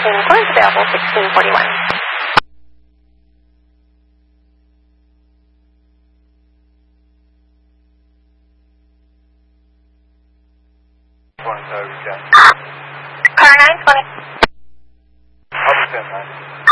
Cars available 1641. Car 920. I'll be 10, man.